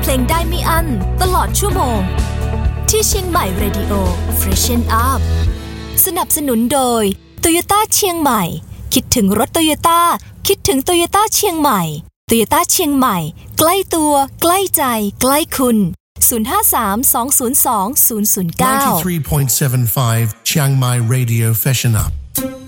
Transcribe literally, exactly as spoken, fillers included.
เพลงได้ไม่อั้นตลอดชั่วโมงที่เชียงใหม่ Radio Freshen Up สนับสนุนโดย Toyota เชียงใหม่คิดถึงรถ Toyota คิดถึง Toyota เชียงใหม่ Toyota เชียงใหม่ใกล้ตัวใกล้ใจใกล้คุณศูนย์ ห้า สาม สอง ศูนย์ สอง ศูนย์ ศูนย์ เก้า ninety-three point seven five Chiang Mai Radio Freshen Up